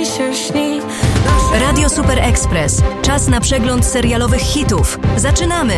się śni. Radio Super Express. Czas na przegląd serialowych hitów. Zaczynamy!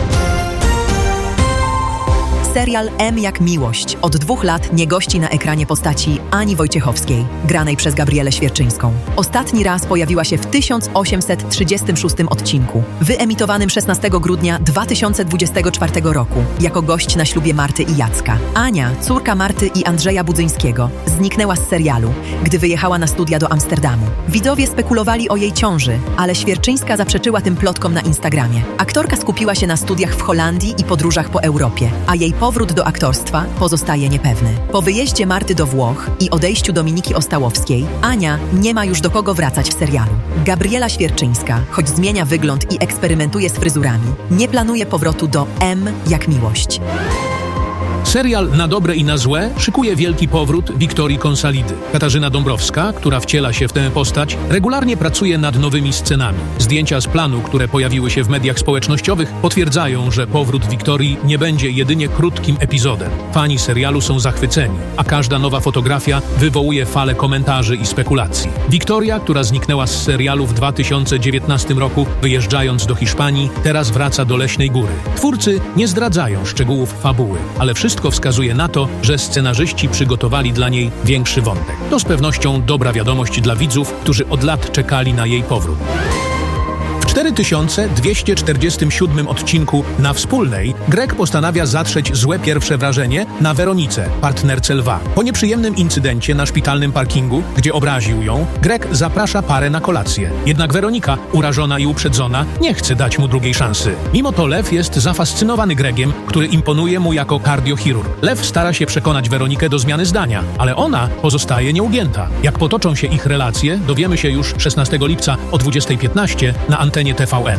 Serial M jak miłość od 2 lat nie gości na ekranie postaci Ani Wojciechowskiej, granej przez Gabrielę Świerczyńską. Ostatni raz pojawiła się w 1836 odcinku, wyemitowanym 16 grudnia 2024 roku, jako gość na ślubie Marty i Jacka. Ania, córka Marty i Andrzeja Budzyńskiego, zniknęła z serialu, gdy wyjechała na studia do Amsterdamu. Widzowie spekulowali o jej ciąży, ale Świerczyńska zaprzeczyła tym plotkom na Instagramie. Aktorka skupiła się na studiach w Holandii i podróżach po Europie, a jej powrót do aktorstwa pozostaje niepewny. Po wyjeździe Marty do Włoch i odejściu Dominiki Ostałowskiej, Ania nie ma już do kogo wracać w serialu. Gabriela Świerczyńska, choć zmienia wygląd i eksperymentuje z fryzurami, nie planuje powrotu do M jak miłość. Serial Na dobre i na złe szykuje wielki powrót Wiktorii Konsalidy. Katarzyna Dąbrowska, która wciela się w tę postać, regularnie pracuje nad nowymi scenami. Zdjęcia z planu, które pojawiły się w mediach społecznościowych, potwierdzają, że powrót Wiktorii nie będzie jedynie krótkim epizodem. Fani serialu są zachwyceni, a każda nowa fotografia wywołuje falę komentarzy i spekulacji. Wiktoria, która zniknęła z serialu w 2019 roku, wyjeżdżając do Hiszpanii, teraz wraca do Leśnej Góry. Twórcy nie zdradzają szczegółów fabuły, ale wszystko wskazuje na to, że scenarzyści przygotowali dla niej większy wątek. To z pewnością dobra wiadomość dla widzów, którzy od lat czekali na jej powrót. W 4247 odcinku Na Wspólnej Greg postanawia zatrzeć złe pierwsze wrażenie na Weronice, partnerce Lwa. Po nieprzyjemnym incydencie na szpitalnym parkingu, gdzie obraził ją, Greg zaprasza parę na kolację. Jednak Weronika, urażona i uprzedzona, nie chce dać mu drugiej szansy. Mimo to Lew jest zafascynowany Gregiem, który imponuje mu jako kardiochirurg. Lew stara się przekonać Weronikę do zmiany zdania, ale ona pozostaje nieugięta. Jak potoczą się ich relacje, dowiemy się już 16 lipca o 20:15 na antenie TVN.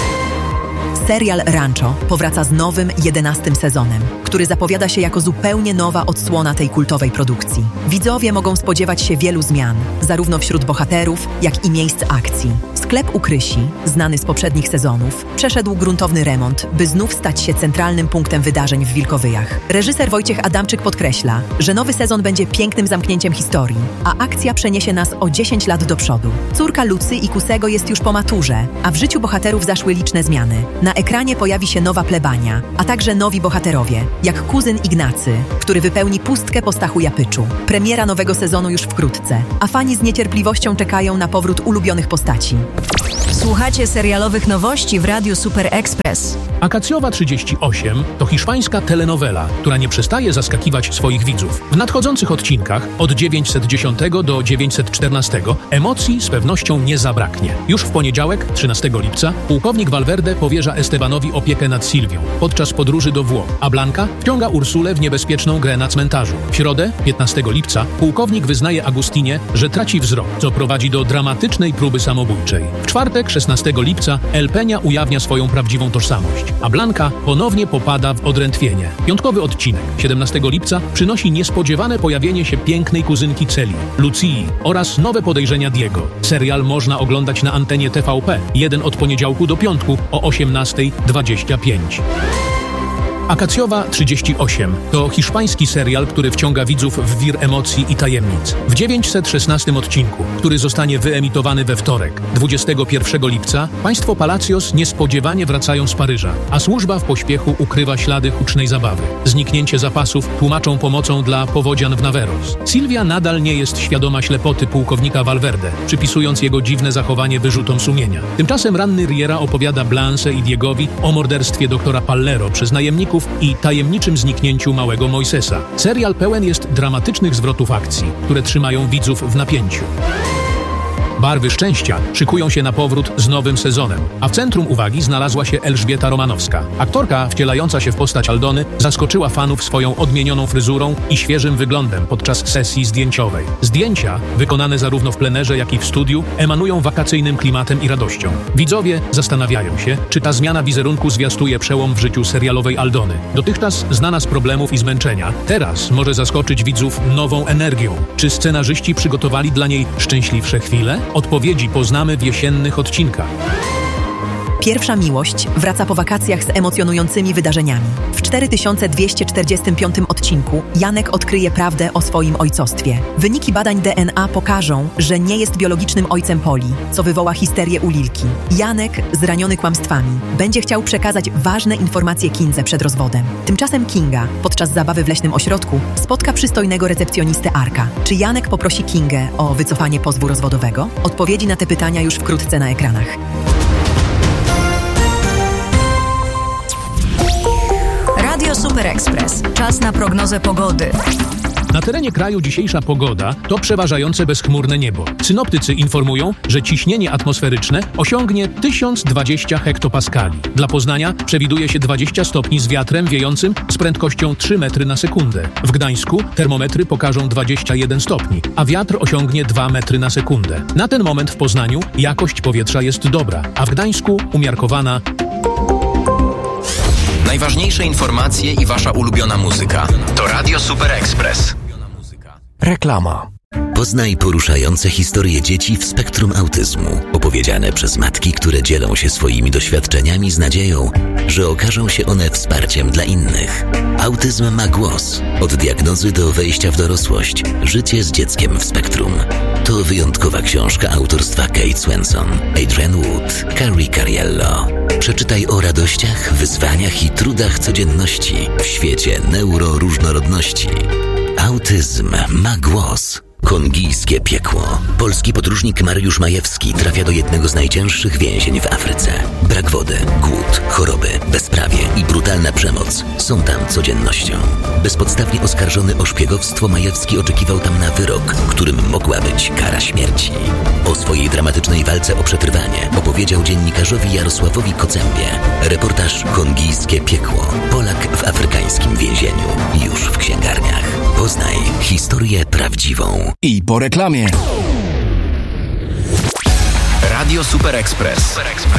Serial Rancho powraca z nowym 11. sezonem, który zapowiada się jako zupełnie nowa odsłona tej kultowej produkcji. Widzowie mogą spodziewać się wielu zmian, zarówno wśród bohaterów, jak i miejsc akcji. Sklep u Krysi, znany z poprzednich sezonów, przeszedł gruntowny remont, by znów stać się centralnym punktem wydarzeń w Wilkowyjach. Reżyser Wojciech Adamczyk podkreśla, że nowy sezon będzie pięknym zamknięciem historii, a akcja przeniesie nas o 10 lat do przodu. Córka Lucy i Kusego jest już po maturze, a w życiu bohaterów zaszły liczne zmiany. Na ekranie pojawi się nowa plebania, a także nowi bohaterowie, jak kuzyn Ignacy, który wypełni pustkę po Stachu Japyczu. Premiera nowego sezonu już wkrótce, a fani z niecierpliwością czekają na powrót ulubionych postaci. Słuchacie serialowych nowości w Radiu Super Express. Akacjowa 38 to hiszpańska telenowela, która nie przestaje zaskakiwać swoich widzów. W nadchodzących odcinkach od 910 do 914 emocji z pewnością nie zabraknie. Już w poniedziałek, 13 lipca, pułkownik Valverde powierza Estebanowi opiekę nad Sylwią podczas podróży do Włoch, a Blanka wciąga Ursulę w niebezpieczną grę na cmentarzu. W środę, 15 lipca, pułkownik wyznaje Agustinie, że traci wzrok, co prowadzi do dramatycznej próby samobójczej. W czwartek, 16 lipca, El Peña ujawnia swoją prawdziwą tożsamość, a Blanka ponownie popada w odrętwienie. Piątkowy odcinek, 17 lipca, przynosi niespodziewane pojawienie się pięknej kuzynki Celi, Lucii, oraz nowe podejrzenia Diego. Serial można oglądać na antenie TVP, jeden od poniedziałku do piątku o 18:25. Akacjowa 38 to hiszpański serial, który wciąga widzów w wir emocji i tajemnic. W 916 odcinku, który zostanie wyemitowany we wtorek, 21 lipca, państwo Palacios niespodziewanie wracają z Paryża, a służba w pośpiechu ukrywa ślady hucznej zabawy. Zniknięcie zapasów tłumaczą pomocą dla powodzian w Naveros. Sylwia nadal nie jest świadoma ślepoty pułkownika Valverde, przypisując jego dziwne zachowanie wyrzutom sumienia. Tymczasem ranny Riera opowiada Blance i Diegowi o morderstwie doktora Pallero przez najemników i tajemniczym zniknięciu małego Moisesa. Serial pełen jest dramatycznych zwrotów akcji, które trzymają widzów w napięciu. Barwy szczęścia szykują się na powrót z nowym sezonem, a w centrum uwagi znalazła się Elżbieta Romanowska. Aktorka wcielająca się w postać Aldony zaskoczyła fanów swoją odmienioną fryzurą i świeżym wyglądem podczas sesji zdjęciowej. Zdjęcia, wykonane zarówno w plenerze, jak i w studiu, emanują wakacyjnym klimatem i radością. Widzowie zastanawiają się, czy ta zmiana wizerunku zwiastuje przełom w życiu serialowej Aldony. Dotychczas znana z problemów i zmęczenia, teraz może zaskoczyć widzów nową energią. Czy scenarzyści przygotowali dla niej szczęśliwsze chwile? Odpowiedzi poznamy w jesiennych odcinkach. Pierwsza miłość wraca po wakacjach z emocjonującymi wydarzeniami. W 4245 odcinku Janek odkryje prawdę o swoim ojcostwie. Wyniki badań DNA pokażą, że nie jest biologicznym ojcem Poli, co wywoła histerię u Lilki. Janek, zraniony kłamstwami, będzie chciał przekazać ważne informacje Kindze przed rozwodem. Tymczasem Kinga, podczas zabawy w leśnym ośrodku, spotka przystojnego recepcjonistę Arka. Czy Janek poprosi Kingę o wycofanie pozwu rozwodowego? Odpowiedzi na te pytania już wkrótce na ekranach. Radio Super Express. Czas na prognozę pogody. Na terenie kraju dzisiejsza pogoda to przeważające bezchmurne niebo. Synoptycy informują, że ciśnienie atmosferyczne osiągnie 1020 hektopaskali. Dla Poznania przewiduje się 20 stopni z wiatrem wiejącym z prędkością 3 metry na sekundę. W Gdańsku termometry pokażą 21 stopni, a wiatr osiągnie 2 metry na sekundę. Na ten moment w Poznaniu jakość powietrza jest dobra, a w Gdańsku umiarkowana. Najważniejsze informacje i wasza ulubiona muzyka. To Radio Super Express. Reklama. Poznaj poruszające historie dzieci w spektrum autyzmu, opowiedziane przez matki, które dzielą się swoimi doświadczeniami z nadzieją, że okażą się one wsparciem dla innych. Autyzm ma głos. Od diagnozy do wejścia w dorosłość. Życie z dzieckiem w spektrum. To wyjątkowa książka autorstwa Kate Swenson, Adrienne Wood, Carrie Cariello. Przeczytaj o radościach, wyzwaniach i trudach codzienności w świecie neuroróżnorodności. Autyzm ma głos. Kongijskie piekło. Polski podróżnik Mariusz Majewski trafia do jednego z najcięższych więzień w Afryce. Brak wody, głód, choroby, bezprawie i brutalna przemoc są tam codziennością. Bezpodstawnie oskarżony o szpiegowstwo, Majewski oczekiwał tam na wyrok, którym mogła być kara śmierci. O swojej dramatycznej walce o przetrwanie opowiedział dziennikarzowi Jarosławowi Kocębie. Reportaż Kongijskie piekło. Polak w afrykańskim więzieniu. Już w księgarniach. Poznaj historię prawdziwą. I po reklamie. Radio Super Express.